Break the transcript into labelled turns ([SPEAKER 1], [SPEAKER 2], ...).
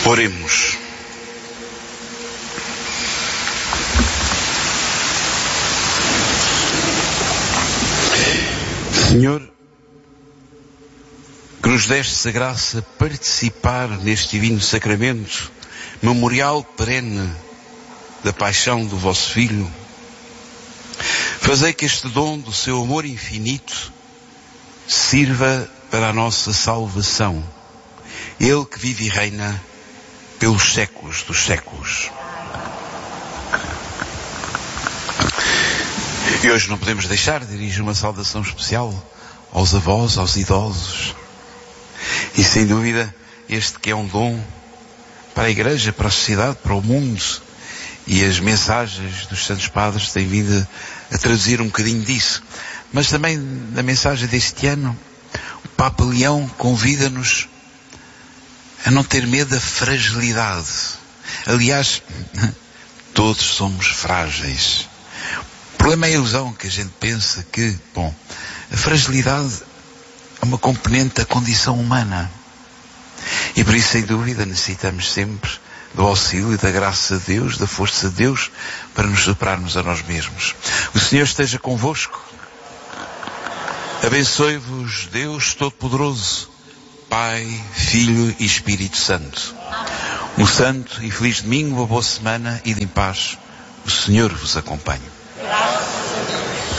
[SPEAKER 1] Oremos. Senhor, que nos destes a graça de participar neste divino sacramento, memorial perene da paixão do vosso Filho, fazei que este dom do seu amor infinito sirva para a nossa salvação. Ele que vive e reina pelos séculos dos séculos. E hoje não podemos deixar de dirigir uma saudação especial aos avós, aos idosos. E sem dúvida, este que é um dom para a Igreja, para a sociedade, para o mundo. E as mensagens dos Santos Padres têm vindo a traduzir um bocadinho disso. Mas também na mensagem deste ano, o Papa Leão convida-nos a não ter medo da fragilidade. Aliás, todos somos frágeis. O problema é a ilusão que a gente pensa que, a fragilidade é uma componente da condição humana. E por isso, sem dúvida, necessitamos sempre do auxílio e da graça de Deus, da força de Deus, para nos superarmos a nós mesmos. O Senhor esteja convosco. Abençoe-vos Deus Todo-Poderoso, Pai, Filho e Espírito Santo. Um santo e feliz domingo, uma boa semana e de em paz. O Senhor vos acompanhe.